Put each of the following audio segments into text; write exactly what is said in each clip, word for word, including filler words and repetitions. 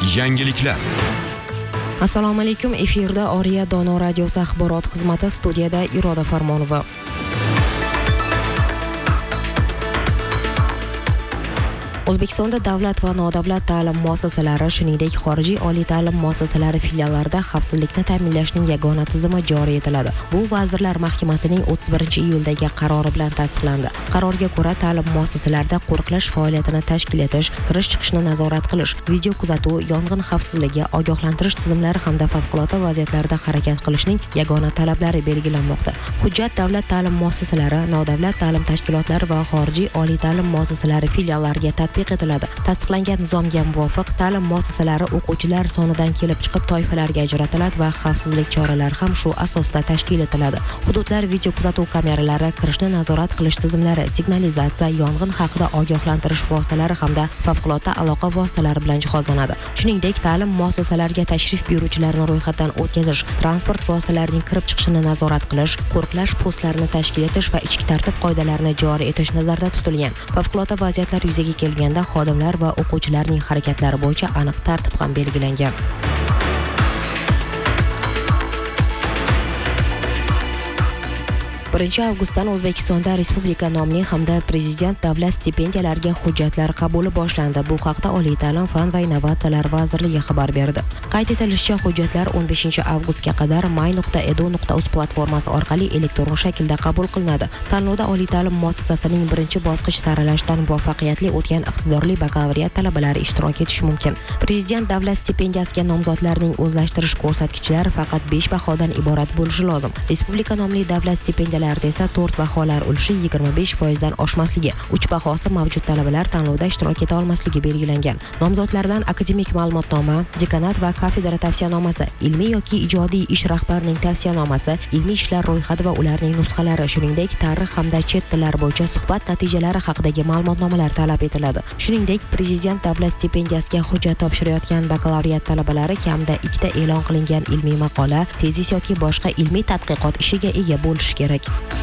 Yangiliklar. Assalomu alaykum. Efirda Oriya Dono radiosi axborot xizmati, studiyada Iroda Farmonova. O'zbekistonda davlat va nodavlat ta'lim muassasalari, shuningdek xorijiy oliy ta'lim muassasalari filiallarida xavfsizlikni ta'minlashning yagona tizimi joriy etiladi. Bu Vazirlar Mahkamasining o'ttiz birinchi iyuldagi qarori bilan tasdiqlandi. Qarorga ko'ra, ta'lim muassasalarida qo'riqlash faoliyatini tashkil etish, kirish-chiqishni nazorat qilish, video kuzatuv, yong'in xavfsizligi, ogohlantirish tizimlari hamda favqulodda vaziyatlarda harakat qilishning yagona talablari belgilanmoqda. Hujjat davlat ta'lim muassasalari, nodavlat ta'lim tashkilotlari va xorijiy oliy ta'lim muassasalari filiallariga tatbiq etiladi. Tasdiqlangan nizomga muvofiq ta'lim muassasalari o'quvchilar sonidan kelib chiqib toifalarga ajratiladi va xavfsizlik choralari ham shu asosda tashkil etiladi. Hududlar video kuzatuv kameralari, kirishni nazorat qilish tizimlari, signalizatsiya, yong'in haqida ogohlantirish vositalari hamda favqulodda aloqa vositalari bilan jihozlanadi. Shuningdek, ta'lim muassasalariga tashrif buyuruvchilarni ro'yxatdan o'tkazish, transport vositalarining kirib chiqishini nazorat qilish, qo'riqlash postlarini tashkil etish va ichki tartib qoidalarini joriy etish nazarda tutilgan. Favqulodda vaziyatlar yuzaga kelgan xodimlar va o'quvchilarning harakatlari bo'yicha aniq tartib ham belgilangan. birinchi avgustdan O'zbekistonda Respublika nomli hamda Prezident davlat stipendiyalariga hujjatlar qabuli boshlandi. Bu haqda Oliy ta'lim, fan va innovatsiyalar vazirligi xabar berdi. Qayd etilishicha, hujjatlar o'n beshinchi avgustga qadar may nuqta edu nuqta uz platformasi orqali elektron shaklda qabul qilinadi. Tanlovda oliy ta'lim muassasasining birinchi bosqich saralashdan muvaffaqiyatli o'tgan iqtidorli bakalavriat talabalari ishtirok etishi mumkin. Prezident davlat stipendiyasiga nomzodlarning o'zlashtirish ko'rsatkichlari faqat besh bahodan iborat bo'lishi lozim. Respublika nomli davlat stipendiyalari esa to'rt baholar ulushi yigirma besh foizdan oshmasligi, uch bahosi mavjud talabalar tanlovda ishtirok eta olmasligi belgilangan. Nomzodlardan akademik ma'lumotnoma, dekanat va kafedra tavsiyanomasi, ilmiy yoki ijodiy ish rahbarining tavsiyanomasi, ilmiy ishlar ro'yxati va ularning nusxalari, shuningdek tarix hamda chet tillar bo'yicha suhbat natijalari haqidagi ma'lumotnomalar talab etiladi. Shuningdek, Prezident davlat stipendiyasiga hujjat topshirayotgan bakalavriat talabalari kamida ikkita e'lon qilingan ilmiy maqola, tezis yoki boshqa ilmiy tadqiqot ishiga ega bo'lishi kerak.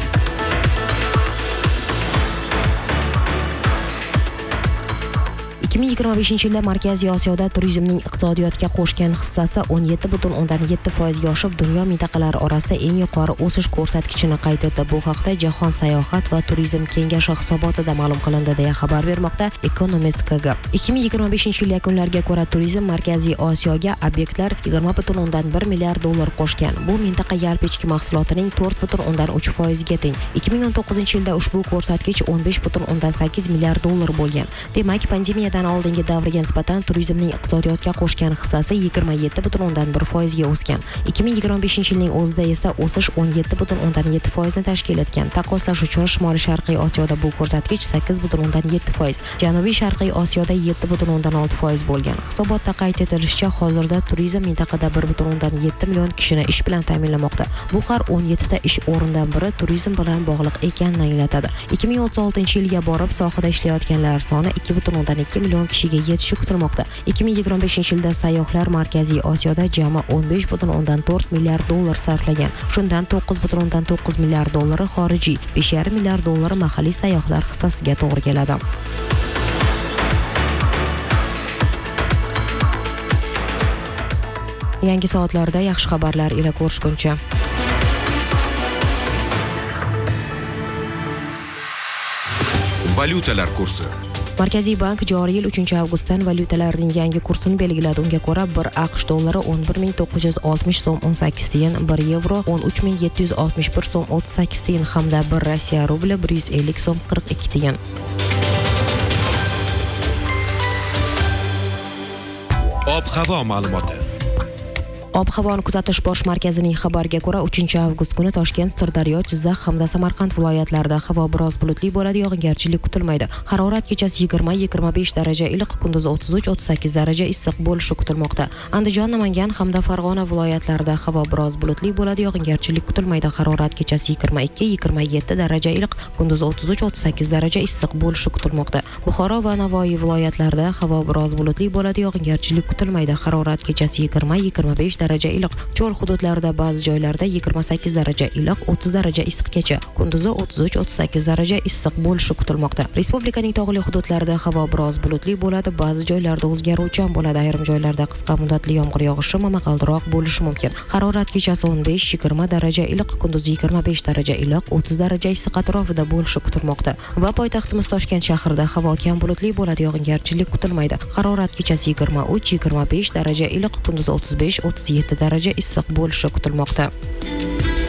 ikki ming yigirma beshinchi yilda Markaziy Osiyoda turizmning iqtisodiyotga qo'shgan hissasi o'n yetti butun o'ndan yetti foizga oshib, dunyo mintaqalari orasida eng yuqori o'sish ko'rsatkichini qayd etdi. Bu haqda Jahon sayohat va turizm kengashi hisobotida ma'lum qilindi, deya xabar bermoqda Economist K G. ikki ming yigirma beshinchi yil yakunlariga ko'ra turizm Markaziy Osiyoga obyektlar yigirma butun o'ndan bir milliard dollar qo'shgan. Bu mintaqa yalpi ichki mahsulotining to'rt butun o'ndan uch foiziga teng. ikki ming o'n to'qqizinchi yilda ushbu ko'rsatkich o'n besh butun o'ndan sakkiz milliard dollar bo'lgan. Demak, pandemiyadan oldingi davrga nisbatan turizmning iqtisodiyotga qo'shgan hissasi yigirma yetti butun o'ndan bir foizga o'sgan. ikki ming yigirma beshinchi yilning o'zida esa o'sish o'n yetti butun o'ndan yetti foizni tashkil etgan. Taqqoslash uchun Shimoliy Sharqiy Osiyoda bu ko'rsatkich sakkiz butun o'ndan yetti foiz, Janubiy Sharqiy Osiyoda yetti butun o'ndan olti foiz bo'lgan. Hisobotda qayd etilishicha, hozirda turizm mintaqada bir butun o'ndan yetti million kishini ish bilan ta'minlamoqda. Bu har o'n yettita ish o'rnidan biri turizm bilan bog'liq ekanini anglatadi. ikki ming o'ttiz oltinchi yilga borib sohada ishlayotganlar soni ikki butun o'ndan ikki million kishiga yetishi kutilmoqda. ikki ming yigirma beshinchi yilda sayyohlar Markaziy Osiyoda jami o'n besh butun o'ndan to'rt milliard dollar sarflagan. Shundan to'qqiz butun o'ndan to'qqiz milliard dollari xorijiy, besh yarim milliard dollari mahalliy sayyohlar hissasiga to'g'ri keladi. Yangi soatlarda yaxshi xabarlar ila ko'rishguncha. Valyutalar kursi. Markaziy bank joriy yil uchinchi avgustdan valyutalarning yangi kursini belgiladi. Unga ko'ra, bir AQSh dollari o'n bir ming to'qqiz yuz oltmish so'm o'n sakkiz tiyin, bir yevro o'n uch ming yetti yuz oltmish bir so'm o'ttiz sakkiz tiyin hamda bir Rossiya rubli bir yuz ellik so'm qirq ikki tiyin. Ob-havo ma'lumoti. Ob-havoni kuzatish bosh markazining xabariga ko'ra, uchinchi avgust kuni Toshkent, Sirdaryo, Jizzax hamda Samarqand viloyatlarida havo biroz bulutli bo'ladi, yog'ingarchilik kutilmaydi. Harorat kechasi yigirma yigirma besh daraja iliq, kunduzi o'ttiz uch o'ttiz sakkiz daraja issiq bo'lishi kutilmoqda. Andijon, Namangan hamda Farg'ona viloyatlarida havo biroz bulutli bo'ladi, yog'ingarchilik kutilmaydi. Harorat kechasi yigirma ikki yigirma yetti daraja iliq, kunduzi o'ttiz uch o'ttiz sakkiz daraja issiq bo'lishi kutilmoqda. Buxoro va Navoiy viloyatlarida havo biroz bulutli bo'ladi, yog'ingarchilik kutilmaydi. Harorat kechasi yigirma yigirma besh daraja iliq. Cho'l hududlarida ba'zi joylarda yigirma sakkiz daraja iliq, o'ttiz daraja issiqgacha. Kunduzi o'ttiz uch o'ttiz sakkiz daraja issiq bo'lishi kutilmoqda. Respublikaning tog'li hududlarida havo biroz bulutli bo'ladi, ba'zi joylarda o'zgaruvchan bo'ladi. Ayrim joylarda qisqa muddatli yomg'ir yog'ishi momaqaldiroq bo'lishi mumkin. Harorat kechasi o'n besh yigirma daraja iliq, kunduzi yigirma besh daraja iliq, o'ttiz daraja issiq atrofida bo'lishi kutilmoqda. Va poytaxtimiz Toshkent shahrida havo kam bulutli bo'ladi, yog'ingarchilik kutilmaydi. Harorat kechasi yigirma uch yigirma besh daraja iliq, kunduzi o'ttiz besh o'ttiz yetti daraja issiq bo'lishi kutilmoqda.